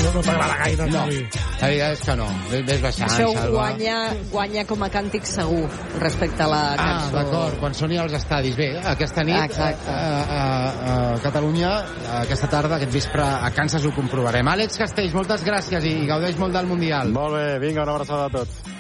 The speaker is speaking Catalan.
no t'agrada gaire, No, Xavi. la veritat és que no. Ves baixant, Això Salva. guanya com a càntic segur respecte a la cançó. D'acord, quan soni als estadis. Bé, aquesta nit a Catalunya, aquesta tarda, aquest vespre a Kansas ho comprovarem. Àlex Castells, moltes gràcies i gaudeix molt del Mundial. Molt bé, vinga, una abraçada a tots.